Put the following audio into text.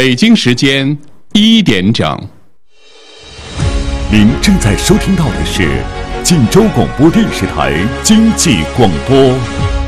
北京时间1点整。 您正在收听到的是晋州广播电视台经济广播。